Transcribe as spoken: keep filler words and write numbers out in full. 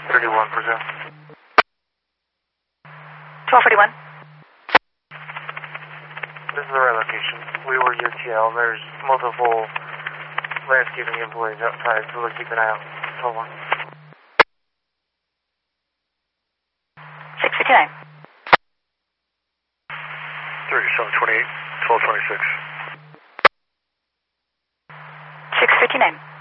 thirty-one, Brazil. twelve forty-one. This is the right location. We were U T L. There's multiple landscaping employees outside, so we'll keep an eye out. twelve one. six fifty-nine. thirty-seven twenty-eight, twelve twenty-six. six fifty-nine.